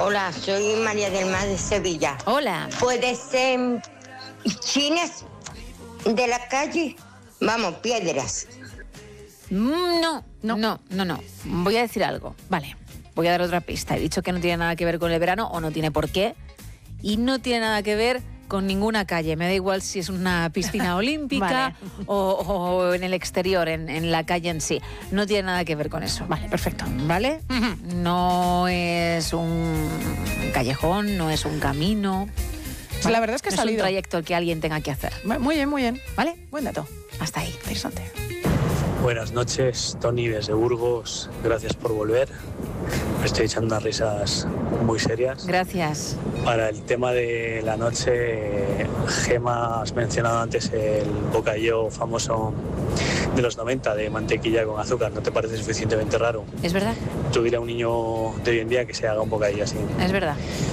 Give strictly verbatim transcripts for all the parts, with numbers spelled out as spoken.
Hola, soy María del Mar de Sevilla. Hola. ¿Puede ser chinas de la calle? Vamos, piedras. Mm, No, no, no, no, no. Voy a decir algo. Vale, voy a dar otra pista. He dicho que no tiene nada que ver con el verano, o no tiene por qué, y no tiene nada que ver con ninguna calle. Me da igual si es una piscina olímpica Vale. o, o en el exterior, en, en la calle en sí. No tiene nada que ver con eso. Vale, perfecto. ¿Vale? No es un callejón, no es un camino. Sí, la verdad es que ha no es un salido. trayecto que alguien tenga que hacer. Muy bien, muy bien. ¿Vale? Buen dato. Hasta ahí. Interesante. Buenas noches, Tony desde Burgos. Gracias por volver. Me estoy echando unas risas muy serias. Gracias. Para el tema de la noche, Gema, has mencionado antes el bocadillo famoso de los noventa de mantequilla con azúcar. ¿No te parece suficientemente raro? Es verdad, Tuviera un niño de hoy en día que se haga un bocadillo así. es verdad.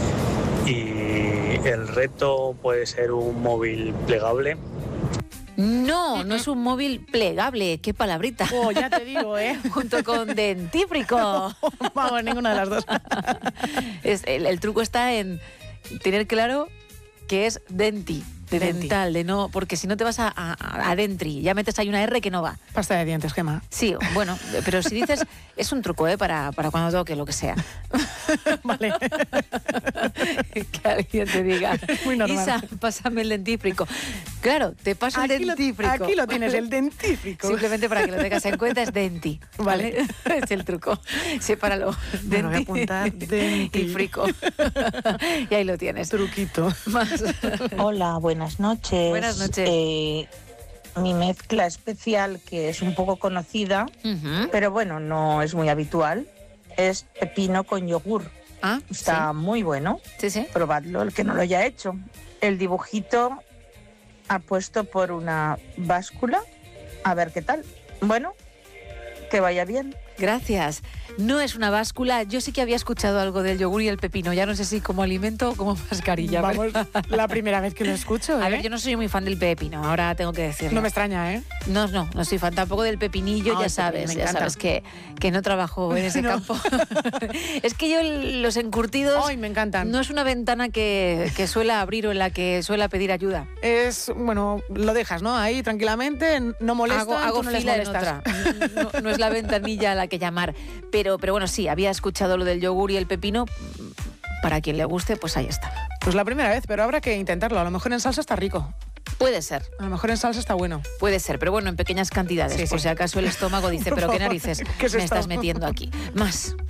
Y el reto puede ser un móvil plegable. No, no es un móvil plegable. Qué palabrita. Oh, ya te digo, ¿eh? Junto con dentífrico. Vamos, ninguna de las dos. Es, el, el truco está en tener claro que es denti, de Denti. dental, de no, porque si no te vas a, a, a dentri, ya metes ahí una R que no va. Pasta de dientes, Gema. Sí, bueno, pero si dices, es un truco, ¿eh? Para, para cuando toque, lo que sea. Vale. Que alguien te diga, Muy normal. Isa, pásame el dentífrico. Claro, te paso el Aquí lo, dentífrico. aquí lo tienes, el dentífrico. Simplemente para que lo tengas en cuenta es denti. Vale. Es el truco. Sepáralo. Me lo voy a Denti apuntar, denti. y frico. Y ahí lo tienes. Truquito. Más. Hola, buenas noches. Buenas noches. Eh, mi mezcla especial, que es un poco conocida, Ujú. pero bueno, no es muy habitual, es pepino con yogur. Ah, Está muy bueno. sí, sí. sí. Probadlo, el que no lo haya hecho. El dibujito apuesto por una báscula. A ver qué tal. Bueno, que vaya bien. Gracias. No es una báscula. Yo sí que había escuchado algo del yogur y el pepino. Ya no sé si como alimento o como mascarilla. Vamos, pero- la primera vez que lo escucho, ¿eh? A ver, yo no soy muy fan del pepino, ahora tengo que decirlo. No me extraña, ¿eh? No, no, no soy fan tampoco del pepinillo, Ay, ya sabes, me ya encanta. sabes que, que no trabajo en ese No. campo. Es que yo los encurtidos Ay, me encantan. no es una ventana que, que suela abrir o en la que suela pedir ayuda. Es, bueno, lo dejas, ¿no? Ahí tranquilamente, no molesta, hago hago tú no les fila en molestas. otra. No, no es la ventanilla a la que llamar. Pero, pero bueno, sí, había escuchado lo del yogur y el pepino. Para quien le guste, pues ahí está. Pues la primera vez, pero habrá que intentarlo. A lo mejor en salsa está rico. Puede ser, A lo mejor en salsa está bueno. puede ser, pero bueno, en pequeñas cantidades. Sí, por sí. si acaso el estómago dice, Por pero qué favor, narices ¿qué es me esto? estás metiendo aquí. Más.